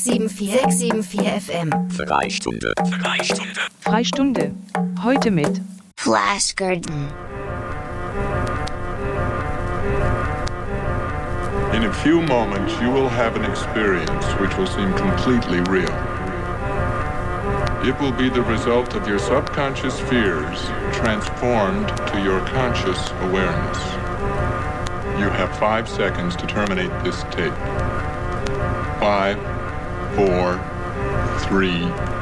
674 FM. Freistunde. Freistunde. Heute mit Flash Garden. In a few moments, you will have an experience which will seem completely real. It will be the result of your subconscious fears transformed to your conscious awareness. You have 5 seconds to terminate this tape. 5, 4, 3,